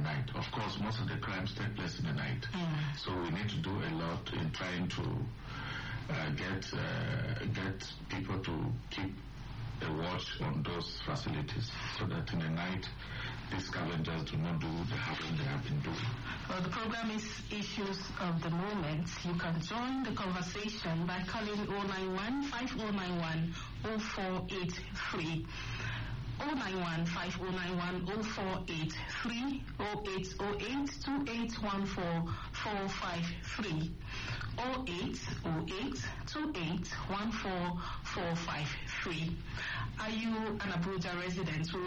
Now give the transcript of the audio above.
night. Of course, most of the crimes take place in the night. So we need to do a lot in trying to get people to keep a watch on those facilities so that in the night these scavengers do not do the harm they have been doing. Well, the program is Issues of the Moment. You can join the conversation by calling 091-5091-0483. 091-5091-0483, 0808-2814-453, 0808-2814-453. Are you an Abuja resident who